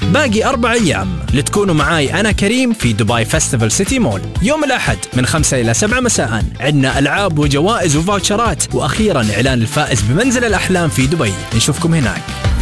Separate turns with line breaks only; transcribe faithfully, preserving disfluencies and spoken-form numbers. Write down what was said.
باقي أربع أيام لتكونوا معاي أنا كريم في دبي فيستيفال سيتي مول يوم الأحد من خمسة إلى سبعة مساء. عندنا ألعاب وجوائز وفاوتشرات، وأخيرا إعلان الفائز بمنزل الأحلام في دبي. نشوفكم هناك.